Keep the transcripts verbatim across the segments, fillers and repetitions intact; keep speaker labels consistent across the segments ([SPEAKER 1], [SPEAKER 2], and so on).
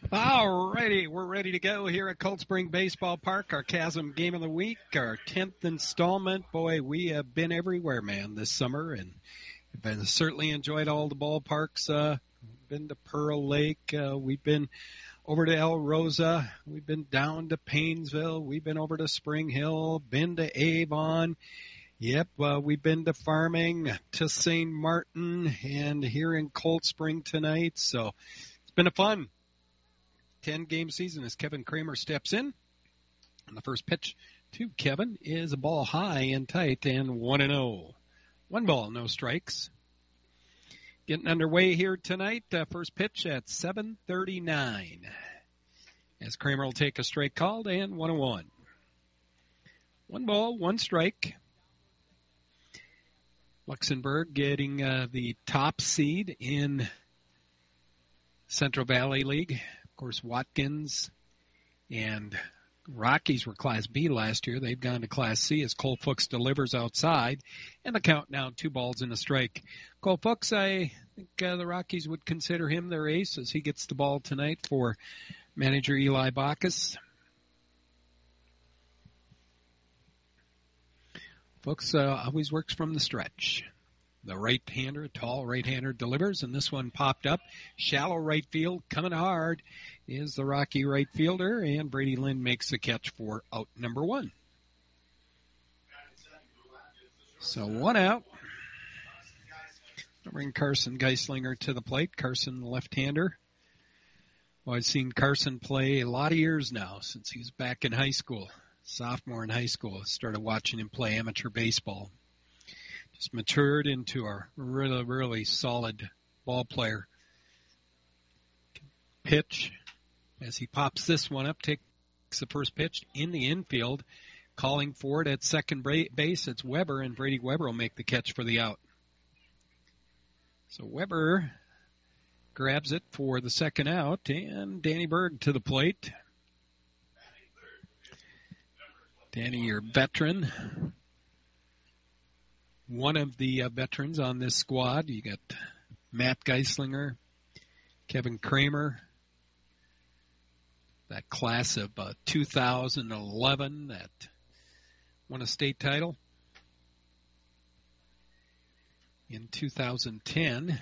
[SPEAKER 1] All righty, we're ready to go here at Cold Spring Baseball Park, our Chasm Game of the Week, our tenth installment. Boy, we have been everywhere, man, this summer, and have been, certainly enjoyed all the ballparks. Uh, been to Pearl Lake. Uh, we've been over to El Rosa. We've been down to Paynesville. We've been over to Spring Hill, been to Avon. Yep, uh, we've been to Farming, to Saint Martin, and here in Cold Spring tonight. So it's been a fun ten-game season as Kevin Kramer steps in. And the first pitch to Kevin is a ball high and tight and one and oh. One ball, no strikes. Getting underway here tonight. Uh, first pitch at seven thirty-nine. As Kramer will take a strike called and one and one. One ball, one strike. Luxembourg getting uh, the top seed in Central Valley League. Of course, Watkins and Rockies were Class B last year. They've gone to Class C as Cole Fuchs delivers outside. And the count now, two balls and a strike. Cole Fuchs, I think uh, the Rockies would consider him their ace as he gets the ball tonight for manager Eli Bacchus. Fuchs uh, always works from the stretch. The right-hander, tall right-hander delivers, and this one popped up. Shallow right field, coming hard is the Rocky right fielder, and Brady Lynn makes the catch for out number one. So one out. I'll bring Carson Geislinger to the plate. Carson, the left-hander. Well, I've seen Carson play a lot of years now since he was back in high school. Sophomore in high school. Started watching him play amateur baseball. Just matured into a really, really solid ball player. Pitch as he pops this one up, takes the first pitch in the infield. Calling for it at second base, it's Weber, and Brady Weber will make the catch for the out. So Weber grabs it for the second out, and Danny Berg to the plate. Danny, your veteran. One of the uh, veterans on this squad. You got Matt Geislinger, Kevin Kramer, that class of uh, two thousand eleven that won a state title. In two thousand ten,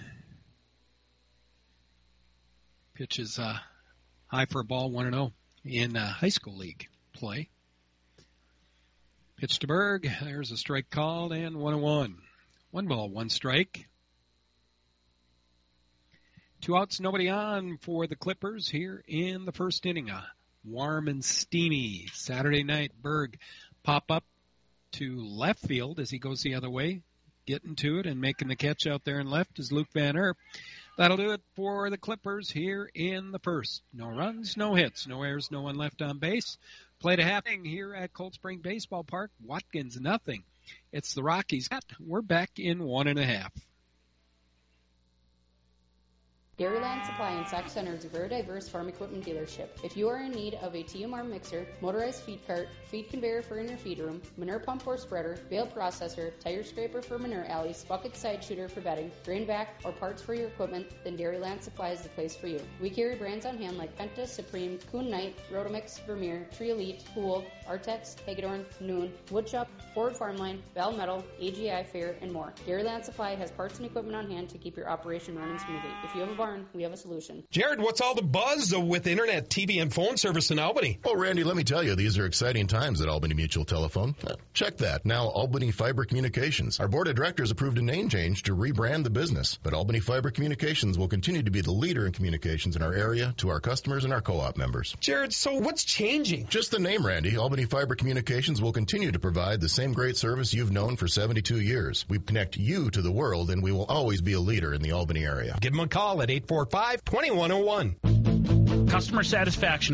[SPEAKER 1] pitches uh, high for a ball, one and oh in uh, high school league play. Pitch to Berg. There's a strike called and one and one. One ball, one strike. Two outs, nobody on for the Clippers here in the first inning. Uh, warm and steamy Saturday night. Berg pop up to left field as he goes the other way. Getting to it and making the catch out there in left is Luke Van Erp. That'll do it for the Clippers here in the first. No runs, no hits, no errors, no one left on base. Play to happening here at Cold Spring Baseball Park. Watkins, nothing. It's the Rockies. We're back in one and a half.
[SPEAKER 2] Dairyland Supply in Sauk Center is a very diverse farm equipment dealership. If you are in need of a T M R mixer, motorized feed cart, feed conveyor for in your feed room, manure pump or spreader, bale processor, tire scraper for manure alleys, bucket side shooter for bedding, grain vac, or parts for your equipment, then Dairyland Supply is the place for you. We carry brands on hand like Penta, Supreme, Kuhn Knight, Rotomix, Vermeer, Tree Elite, Pool, Artex, Hagedorn, Noon, Woodshop, Ford Farmline, Val Metal, A G I Fair, and more. Dairyland Supply has parts and equipment on hand to keep your operation running smoothly. If you have a barn, we have a solution.
[SPEAKER 3] Jared, what's all the buzz with internet, T V, and phone service in Albany?
[SPEAKER 4] Oh, Randy, let me tell you, these are exciting times at Albany Mutual Telephone. Uh, check that. Now, Albany Fiber Communications. Our board of directors approved a name change to rebrand the business, but Albany Fiber Communications will continue to be the leader in communications in our area to our customers and our co-op members.
[SPEAKER 3] Jared, so what's changing?
[SPEAKER 4] Just the name, Randy. Albany Fiber Communications will continue to provide the same great service you've known for seventy-two years. We connect you to the world, and we will always be a leader in the Albany area.
[SPEAKER 3] Give them a call at eight four five, two one zero one.
[SPEAKER 5] Customer satisfaction